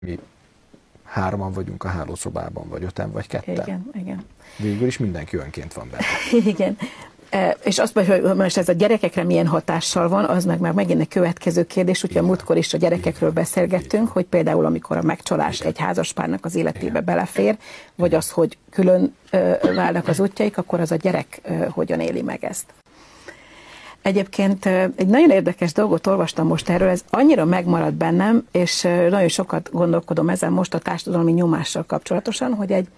mi 3-an vagyunk a hálószobában, vagy 5-en, vagy 2-en. Igen, igen. Végül is mindenki önként van benne. Igen. És azt mondja, hogy most ez a gyerekekre milyen hatással van, az meg már megint egy következő kérdés, úgyhogy a múltkor is a gyerekekről beszélgettünk, hogy például amikor a megcsalás egy házaspárnak az életébe belefér, vagy az, hogy külön válnak az útjaik, akkor az a gyerek hogyan éli meg ezt. Egyébként egy nagyon érdekes dolgot olvastam most erről, ez annyira megmaradt bennem, és nagyon sokat gondolkodom ezen most a társadalmi nyomással kapcsolatosan, hogy egy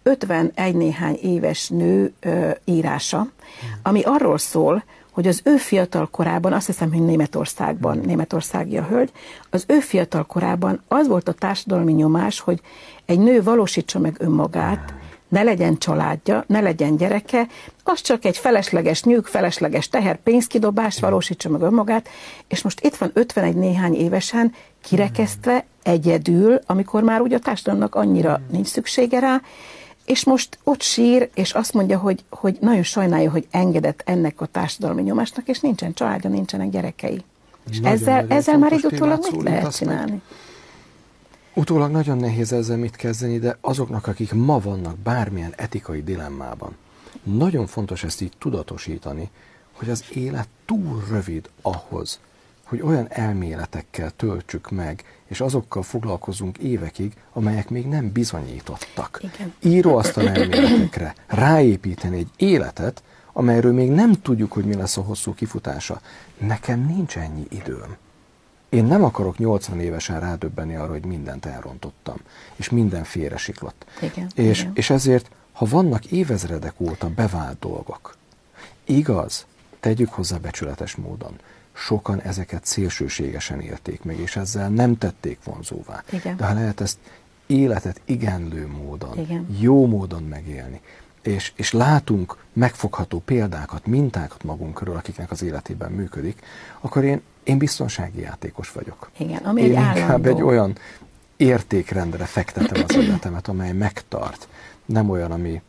51 néhány éves nő írása, ami arról szól, hogy az ő fiatal korában, azt hiszem, hogy németországi a hölgy, az ő fiatal korában az volt a társadalmi nyomás, hogy egy nő valósítsa meg önmagát, ne legyen családja, ne legyen gyereke, az csak egy felesleges nyűg, felesleges teher, pénzkidobás, valósítsa meg önmagát, és most itt van 51 néhány évesen, kirekesztve, egyedül, amikor már ugye a társadalomnak annyira nincs szüksége rá, és most ott sír, és azt mondja, hogy nagyon sajnálja, hogy engedett ennek a társadalmi nyomásnak, és nincsen családja, nincsenek gyerekei. És ezzel már így utólag mit lehet csinálni? Utólag nagyon nehéz ezzel mit kezdeni, de azoknak, akik ma vannak bármilyen etikai dilemmában, nagyon fontos ezt így tudatosítani, hogy az élet túl rövid ahhoz, hogy olyan elméletekkel töltsük meg, és azokkal foglalkozunk évekig, amelyek még nem bizonyítottak. Igen. Íróasztal elméletekre ráépíteni egy életet, amelyről még nem tudjuk, hogy mi lesz a hosszú kifutása. Nekem nincs ennyi időm. Én nem akarok 80 évesen rádöbbenni arra, hogy mindent elrontottam, és minden félresiklott. Igen. És ezért, ha vannak évezredek óta bevált dolgok, igaz, tegyük hozzá becsületes módon, sokan ezeket szélsőségesen élték meg, és ezzel nem tették vonzóvá. Igen. De ha lehet ezt életet igenlő módon, Igen. jó módon megélni, és látunk megfogható példákat, mintákat magunk körül, akiknek az életében működik, akkor én biztonsági játékos vagyok. Igen, ami én egy inkább egy olyan értékrendre fektetem az életemet, amely megtart. Nem olyan, ami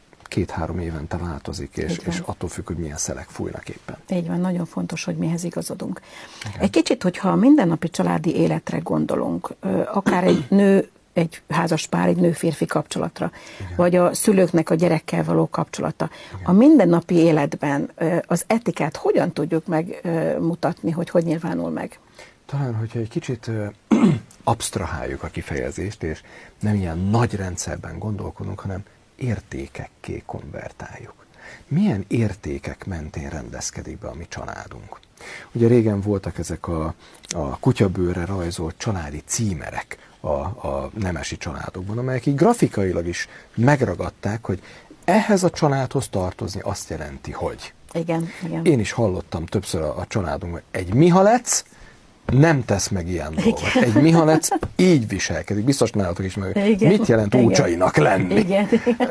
2-3 évente változik, és attól függ, hogy milyen szelek fújnak éppen. Így van, nagyon fontos, hogy mihez igazodunk. Igen. Egy kicsit, hogyha a mindennapi családi életre gondolunk, akár egy nő, egy házaspár, egy nő-férfi kapcsolatra, igen, vagy a szülőknek a gyerekkel való kapcsolata. Igen. A mindennapi életben az etikát hogyan tudjuk megmutatni, hogy nyilvánul meg? Talán, hogyha egy kicsit absztraháljuk a kifejezést, és nem ilyen nagy rendszerben gondolkodunk, hanem értékekké konvertáljuk. Milyen értékek mentén rendezkedik be a mi családunk? Ugye régen voltak ezek a kutyabőrre rajzolt családi címerek a nemesi családokban, amelyek így grafikailag is megragadták, hogy ehhez a családhoz tartozni azt jelenti, hogy. Igen. Én is hallottam többször a családunkban, egy mihalec nem tesz meg ilyen dolgot. Egy mihalec így viselkedik. Biztos nálatok is meg, mit jelent úcsainak lenni. Igen.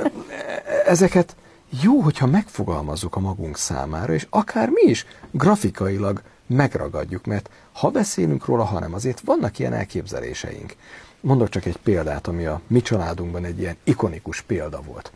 Ezeket jó, hogyha megfogalmazzuk a magunk számára, és akár mi is grafikailag megragadjuk, mert ha beszélünk róla, hanem azért vannak ilyen elképzeléseink. Mondok csak egy példát, ami a mi családunkban egy ilyen ikonikus példa volt.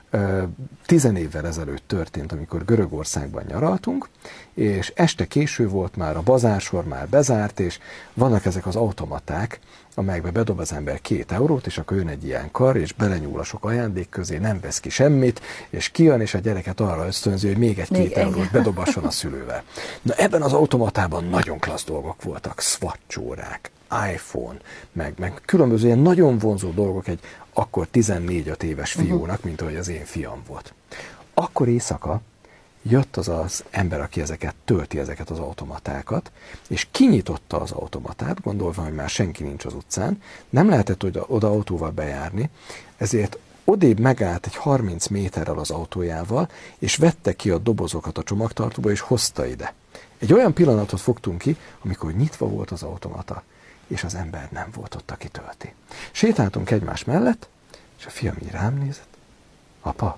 10 évvel ezelőtt történt, amikor Görögországban nyaraltunk, és este késő volt, már a bazársor már bezárt, és vannak ezek az automaták, amelyekbe bedob az ember 2 eurót, és akkor jön egy ilyen kar, és belenyúl a sok ajándék közé, nem vesz ki semmit, és kijön, és a gyereket arra ösztönzi, hogy még egy 2 eurót bedobasson a szülővel. Na ebben az automatában nagyon klassz dolgok voltak, Swatch órák, iPhone, meg különböző ilyen nagyon vonzó dolgok egy akkor 14-5 éves fiúnak, mint ahogy az én fiam volt. Akkor éjszaka jött az ember, aki tölti ezeket az automatákat, és kinyitotta az automatát, gondolva, hogy már senki nincs az utcán, nem lehetett oda autóval bejárni, ezért odébb megállt egy 30 méterrel az autójával, és vette ki a dobozokat a csomagtartóba, és hozta ide. Egy olyan pillanatot fogtunk ki, amikor nyitva volt az automata, és az ember nem volt ott, aki tölti. Sétáltunk egymás mellett, és a fiam így rám nézett. Apa,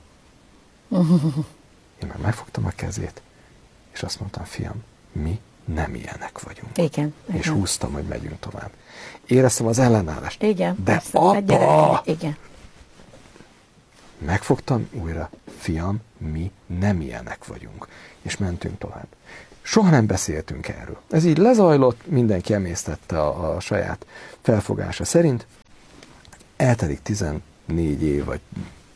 én már megfogtam a kezét, és azt mondtam, fiam, mi nem ilyenek vagyunk. Igen. És húztam, hogy megyünk tovább. Éreztem az ellenállást. Igen. De persze, apa! Igen. Megfogtam újra, fiam, mi nem ilyenek vagyunk. És mentünk tovább. Soha nem beszéltünk erről. Ez így lezajlott, mindenki emésztette a saját felfogása szerint. Eltelik 14 év, vagy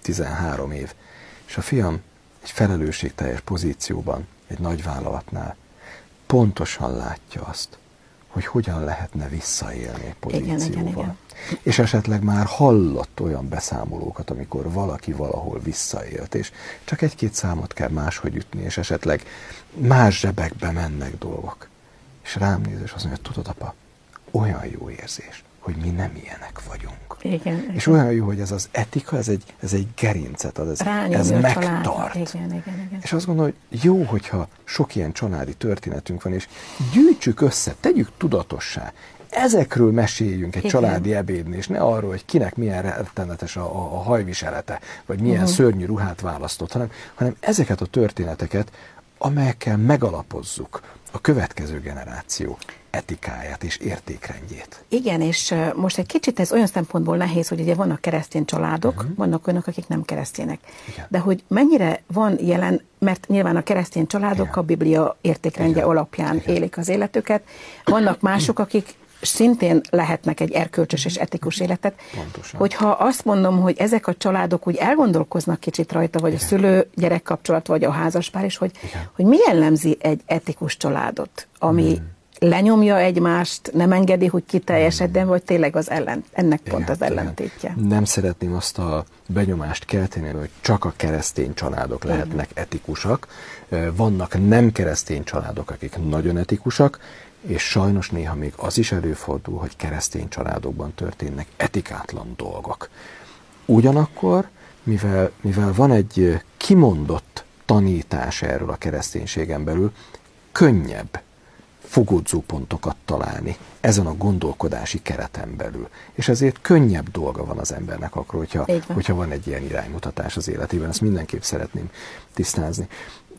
13 év, és a fiam egy felelősségteljes pozícióban, egy nagyvállalatnál pontosan látja azt, hogy hogyan lehetne visszaélni egy pozícióval. Igen. És esetleg már hallott olyan beszámolókat, amikor valaki valahol visszaélt, és csak egy-két számot kell máshogy ütni, és esetleg más zsebekbe mennek dolgok. És rám néz, és azt mondja, tudod, apa, olyan jó érzés, hogy mi nem ilyenek vagyunk. Igen, és olyan jó, hogy ez az etika, ez egy gerincet ad, ez megtart. Igen. És azt gondolom, hogy jó, hogyha sok ilyen családi történetünk van, és gyűjtsük össze, tegyük tudatossá. Ezekről meséljünk egy családi ebédnél, és ne arról, hogy kinek milyen rettenetes a hajviselete, vagy milyen szörnyű ruhát választott, hanem ezeket a történeteket, amelyekkel megalapozzuk a következő generáció etikáját és értékrendjét. Igen, és most egy kicsit ez olyan szempontból nehéz, hogy ugye vannak keresztény családok, vannak olyanok, akik nem keresztények. Igen. De hogy mennyire van jelen, mert nyilván a keresztény családok a Biblia értékrendje alapján élik az életüket, vannak mások, akik szintén lehetnek egy erkölcsös és etikus életet. Pontosan. Hogyha azt mondom, hogy ezek a családok úgy elgondolkoznak kicsit rajta, vagy a szülő-gyerek kapcsolat, vagy a házaspár is, hogy mi jellemzi egy etikus családot, ami lenyomja egymást, nem engedi, hogy kiteljesedjen, vagy tényleg ennek pont az ellentétje. Nem szeretném azt a benyomást kelteni, hogy csak a keresztény családok lehetnek etikusak. Vannak nem keresztény családok, akik nagyon etikusak, és sajnos néha még az is előfordul, hogy keresztény családokban történnek etikátlan dolgok. Ugyanakkor, mivel van egy kimondott tanítás erről a kereszténységen belül, könnyebb fogódzópontokat találni ezen a gondolkodási kereten belül. És ezért könnyebb dolga van az embernek akkor, hogyha van egy ilyen iránymutatás az életében. Ezt mindenképp szeretném tisztázni.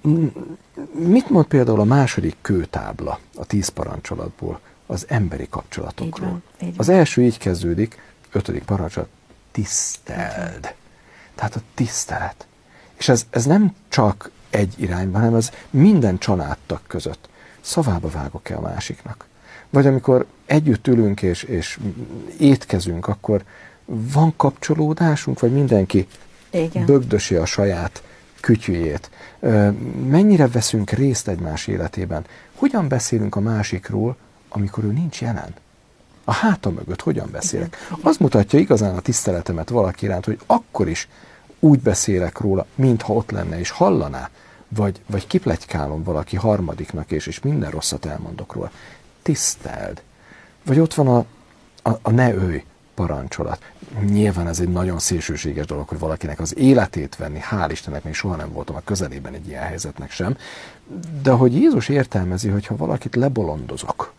Mit mond például a második kőtábla a 10 parancsolatból az emberi kapcsolatokról? Így van. Az első így kezdődik, 5. parancsolat, tiszteld. Tehát a tisztelet. És ez nem csak egy irányban, hanem ez minden családtag között. Szavába vágok-e a másiknak? Vagy amikor együtt ülünk és étkezünk, akkor van kapcsolódásunk, vagy mindenki bögdösi a saját kütyüjét? Mennyire veszünk részt egymás életében? Hogyan beszélünk a másikról, amikor ő nincs jelen? A háta mögött hogyan beszélek? Az mutatja igazán a tiszteletemet valaki iránt, hogy akkor is úgy beszélek róla, mintha ott lenne és hallaná, vagy kipletykálom valaki harmadiknak, és minden rosszat elmondok róla. Tiszteld. Vagy ott van a ne ölj parancsolat. Nyilván ez egy nagyon szélsőséges dolog, hogy valakinek az életét venni, hál' Istennek még soha nem voltam a közelében egy ilyen helyzetnek sem, de hogy Jézus értelmezi, hogyha valakit lebolondozok,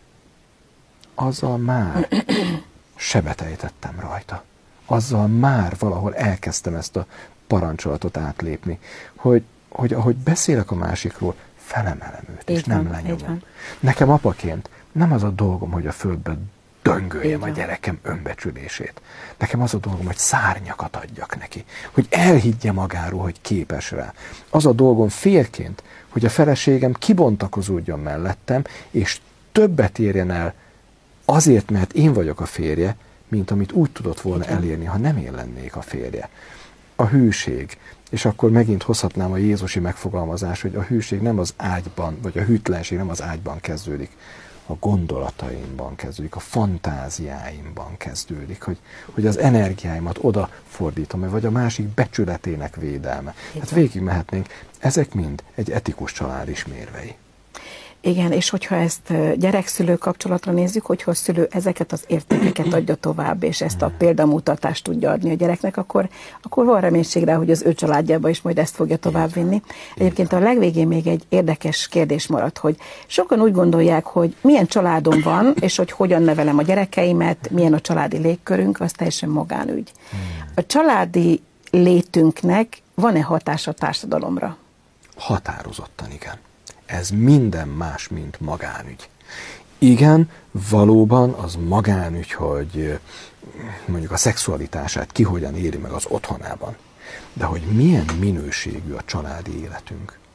azzal már sebet ejtettem rajta. Azzal már valahol elkezdtem ezt a parancsolatot átlépni, hogy ahogy beszélek a másikról, felemelem őt, és nem lenyomom. Nekem apaként nem az a dolgom, hogy a földbe döngöljem a gyerekem önbecsülését. Nekem az a dolgom, hogy szárnyakat adjak neki, hogy elhiggye magáról, hogy képes rá. Az a dolgom férként, hogy a feleségem kibontakozódjon mellettem, és többet érjen el azért, mert én vagyok a férje, mint amit úgy tudott volna elérni, ha nem én lennék a férje. A hűség. És akkor megint hozhatnám a jézusi megfogalmazást, hogy a hűség nem az ágyban, vagy a hűtlenség nem az ágyban kezdődik, a gondolataimban kezdődik, a fantáziáimban kezdődik, hogy az energiáimat oda fordítom, vagy a másik becsületének védelme. Hát végig mehetnénk. Ezek mind egy etikus család ismérvei. Igen, és hogyha ezt gyerek-szülő kapcsolatra nézzük, hogyha a szülő ezeket az értékeket adja tovább, és ezt a példamutatást tudja adni a gyereknek, akkor van reménység rá, hogy az ő családjába is majd ezt fogja továbbvinni. Egyébként a legvégén még egy érdekes kérdés maradt, hogy sokan úgy gondolják, hogy milyen családom van, és hogy hogyan nevelem a gyerekeimet, milyen a családi légkörünk, az teljesen magánügy. A családi létünknek van-e hatása a társadalomra? Határozottan igen. Ez minden más, mint magánügy. Igen, valóban az magánügy, hogy mondjuk a szexualitását ki hogyan éri meg az otthonában. De hogy milyen minőségű a családi életünk,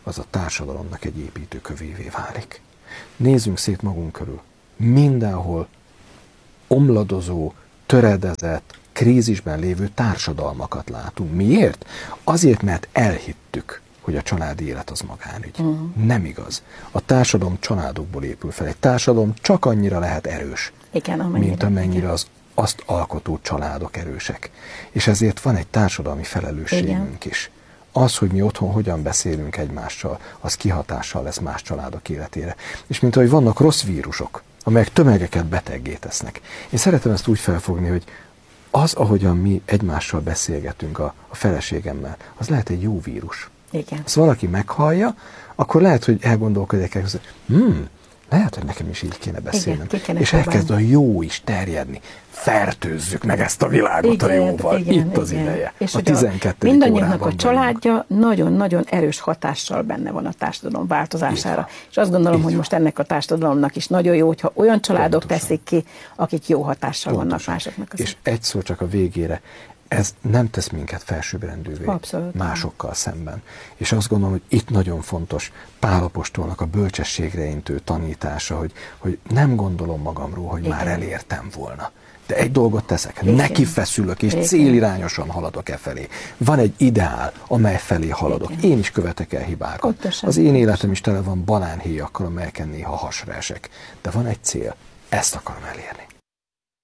az a társadalomnak egy építőkövévé válik. Nézzünk szét magunk körül. Mindenhol omladozó, töredezett, krízisben lévő társadalmakat látunk. Miért? Azért, mert elhittük, hogy a családi élet az magánügy. Nem igaz. A társadalom családokból épül fel. Egy társadalom csak annyira lehet erős, igen, mint amennyire az azt alkotó családok erősek. És ezért van egy társadalmi felelősségünk is. Az, hogy mi otthon hogyan beszélünk egymással, az kihatással lesz más családok életére. És mint ahogy vannak rossz vírusok, amelyek tömegeket beteggé tesznek. Én szeretem ezt úgy felfogni, hogy az, ahogyan mi egymással beszélgetünk a feleségemmel, az lehet egy jó vírus. Igen. Ha valaki meghallja, akkor lehet, hogy elgondolkodik, hogy lehet, hogy nekem is így kéne beszélnem. Igen, és elkezd a jó is terjedni. Fertőzzük meg ezt a világot a jóval. Itt az ideje. És a 12. mindannyiunknak a családja nagyon-nagyon erős hatással benne van a társadalom változására. És azt gondolom, hogy most ennek a társadalomnak is nagyon jó, hogyha olyan családok teszik ki, akik jó hatással vannak másoknak. És egy szó csak a végére. Ez nem tesz minket felsőbbrendűvé másokkal szemben. És azt gondolom, hogy itt nagyon fontos Pál apostolnak a bölcsességre intő tanítása, hogy nem gondolom magamról, hogy már elértem volna. De egy dolgot teszek, neki feszülök, és célirányosan haladok e felé. Van egy ideál, amely felé haladok. Én is követek el hibákat. Az én életem is tele van banánhéjakkal, amelyeken néha hasra esek. De van egy cél, ezt akarom elérni.